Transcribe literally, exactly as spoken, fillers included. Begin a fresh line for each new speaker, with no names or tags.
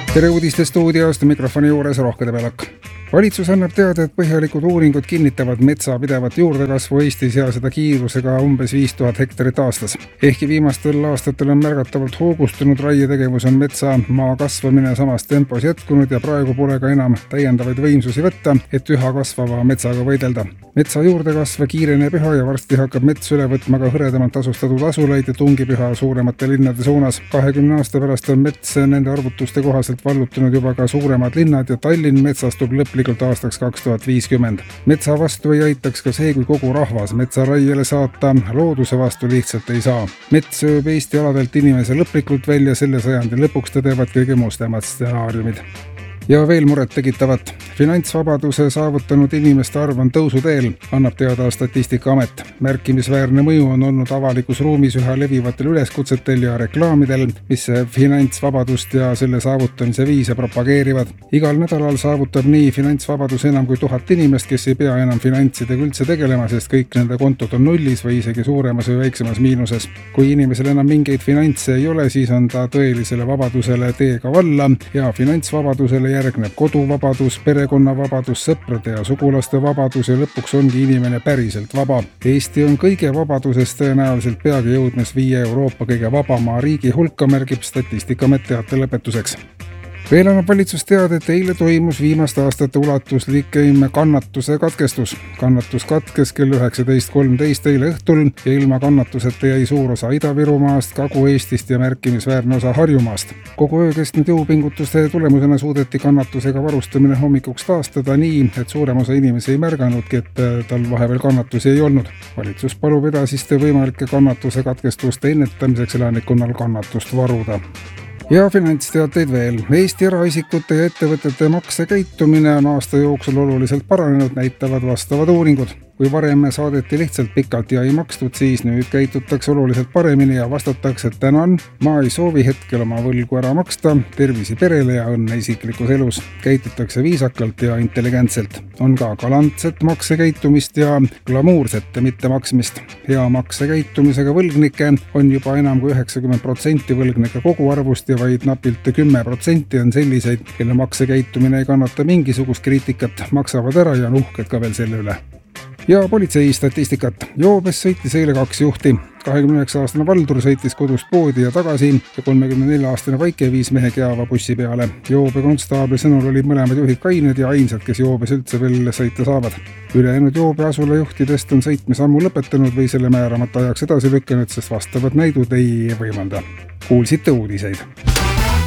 tere uudiste stuudiost, mikrofoni juures Rohke Debelak. Valitsus annab teada, et põhjalikud uuringud kinnitavad metsa pidevat juurdekasvu Eestis ja seda kiirusega umbes viis tuhat hektarit aastas. Ehkki viimastel aastatel on märgatavalt hoogustunud raietegevus, on metsa maa kasvamine samas tempos jätkunud ja praegu pole ka enam täiendavaid võimsusi võtta, et üha kasvava metsaga võidelda. Metsa juurdekasv kiireneb üha ja varsti hakkab mets üle võtma ka hõredamalt asustatud asulaid ja tungib üha suuremate linnade suunas. kahekümne aasta pärast on mets nende arvutuste kohaselt vallutanud juba ka suuremad linnad ja Tallinn metsastub lõplikult aastaks kaks tuhat viiskümmend. Metsa vastu ei aitaks ka see, kui kogu rahvas metsa raiele saata, looduse vastu lihtsalt ei saa. Mets sööb Eesti aladelt inimese lõplikult välja, selle sajandi lõpuks tõdevad kõige mustemad stsenaariumid. Ja veel muret tegitavat. Finantsvabaduse saavutanud inimeste arv on tõusuteel, annab teada Statistikaamet. Märkimisväärne mõju on olnud avalikus ruumis üha levivatel üleskutsetel ja reklaamidel, mis finantsvabadust ja selle saavutamise viise propageerivad. Igal nädalal saavutab nii finantsvabadus enam kui tuhat inimest, kes ei pea enam finantsidega üldse tegelema, sest kõik nende kontod on nullis või isegi suuremas või väiksemas miinuses. Kui inimesel enam mingeid finantse ei ole, siis on ta tõelisele vabadusele teega valla ja finantsvabadusele järgneb koduvabadus, perekonnavabadus, sõprade ja sugulaste vabadus ja lõpuks ongi inimene päriselt vaba. Eesti on kõige vabadusest tõenäoliselt peagi jõudmas viie Euroopa kõige vabamaa riigi hulka, märgib Statistikaamet teate lõpetuseks. Veel annab valitsus teada, et eile toimus viimaste aastate ulatuslikim kannatuse katkestus. Kannatus katkes kell üheksateist kolmteist eile õhtul ja ilma kannatuseta jäi suur osa Ida-Virumaast, Kagu-Eestist ja märkimisväärne osa Harjumaast. Kogu öö kestnud jõupingutuste tulemusena suudeti kannatusega varustamine hommikuks taastada nii, et suurem osa inimesi ei märganudki, et tal vahepeal kannatusi ei olnud. Valitsus palub edasiste võimalike kannatuse katkestuste ennetamiseks elanikkonnal kannatust varuda. Ja finantsteateid veel. Eesti eraisikute ja ettevõtete maksekäitumine on aasta jooksul oluliselt paranenud, näitavad vastavad uuringud. Kui varem saadeti lihtsalt pikalt ja ei makstud, siis nüüd käitutakse oluliselt paremini ja vastatakse, et tänan, ma ei soovi hetkel oma võlgu ära maksta, tervisi perele ja õnne isiklikus elus. Käitutakse viisakalt ja intelligentselt. On ka galantset maksekäitumist ja glamuurset mittemaksmist. Hea maksekäitumisega võlgnikke on juba enam kui üheksakümmend protsenti võlgnike kogu arvust ja vaid napilt kümme protsenti on selliseid, kelle maksekäitumine ei kannata mingisugust kriitikat, maksavad ära ja on uhked ka veel selle üle. Ja politsei statistikat. Joobes sõitis eile kaks juhti. kahekümne üheksa aastane Valdur sõitis kodust poodi ja tagasi ja kolmekümne nelja aastane Vaike viis mehe Keava bussi peale. Joobe konstaabli sõnul olid mõlemad juhid kained ja ainsad, kes joobes üldse veel sõita saavad. Ülejäänud joobe asula juhtidest on sõitmise ammu lõpetanud või selle määramata ajaks edasi lükanud, sest vastavad näidud ei võimalda. Kuulsite uudiseid.